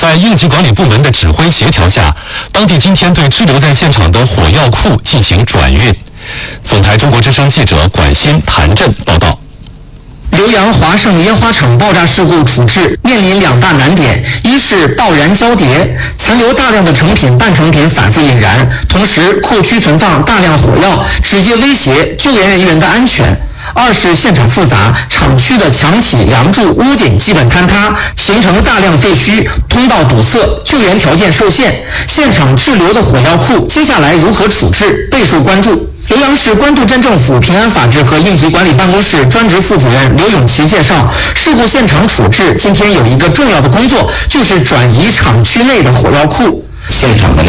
在应急管理部门的指挥协调下，当地今天对滞留在现场的火药库进行转运。总台中国之声记者管欣、谭震报道。 浏阳华盛烟花厂爆炸事故处置面临两大难点，一是爆燃交叠，残留大量的成品、半成品反复引燃，同时库区存放大量火药，直接威胁救援人员的安全；二是现场复杂，厂区的墙体、梁柱、屋顶基本坍塌，形成大量废墟，通道堵塞，救援条件受限。现场滞留的火药库接下来如何处置，备受关注。浏阳市官渡镇政府平安法制和应急管理办公室专职副主任刘永奇介绍，事故现场处置今天有一个重要的工作，就是转移厂区内的火药库。 现场的